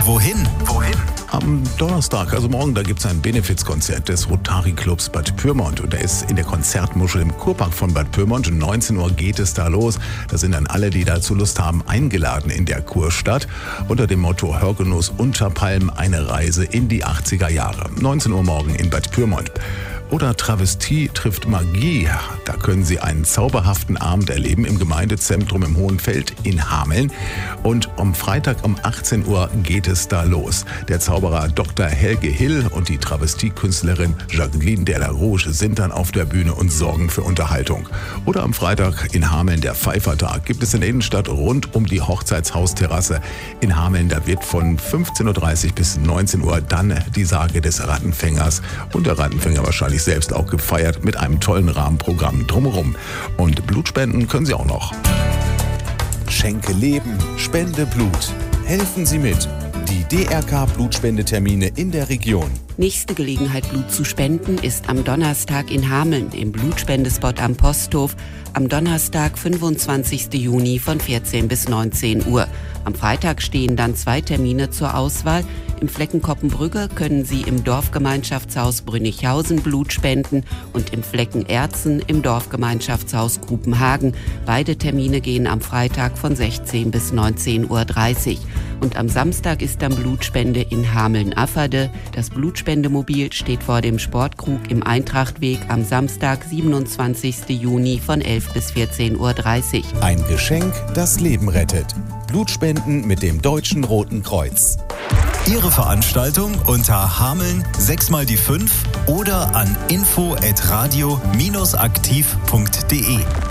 wohin? Am Donnerstag, also morgen, da gibt es ein Benefizkonzert des Rotary Clubs Bad Pyrmont. Und der ist in der Konzertmuschel im Kurpark von Bad Pyrmont. Um 19 Uhr geht es da los. Da sind dann alle, die dazu Lust haben, eingeladen in der Kurstadt. Unter dem Motto Hörgenuss unter Palmen, eine Reise in die 80er Jahre. 19 Uhr morgen in Bad Pyrmont. Oder Travestie trifft Magie. Da können Sie einen zauberhaften Abend erleben im Gemeindezentrum im Hohenfeld in Hameln. Und am Freitag um 18 Uhr geht es da los. Der Zauberer Dr. Helge Hill und die Travestiekünstlerin Jacqueline Delarouche sind dann auf der Bühne und sorgen für Unterhaltung. Oder am Freitag in Hameln der Pfeifertag gibt es in der Innenstadt rund um die Hochzeitshausterrasse in Hameln. Da wird von 15.30 Uhr bis 19 Uhr dann die Sage des Rattenfängers und der Rattenfänger wahrscheinlich selbst auch gefeiert mit einem tollen Rahmenprogramm drumherum. Und Blutspenden können Sie auch noch. Schenke Leben, spende Blut. Helfen Sie mit. Die DRK-Blutspendetermine in der Region. Nächste Gelegenheit, Blut zu spenden, ist am Donnerstag in Hameln im Blutspendespot am Posthof. Am Donnerstag, 25. Juni von 14 bis 19 Uhr. Am Freitag stehen dann 2 Termine zur Auswahl. Im Flecken Koppenbrügge können Sie im Dorfgemeinschaftshaus Brünnichhausen Blut spenden und im Flecken Erzen im Dorfgemeinschaftshaus Grubenhagen. Beide Termine gehen am Freitag von 16 bis 19:30 Uhr. Und am Samstag ist dann Blutspende in Hameln-Afferde. Das Blutspendemobil steht vor dem Sportkrug im Eintrachtweg am Samstag, 27. Juni von 11 bis 14:30 Uhr. Ein Geschenk, das Leben rettet. Blutspenden mit dem Deutschen Roten Kreuz. Ihre Veranstaltung unter Hameln 6x5 oder an info@radio-aktiv.de.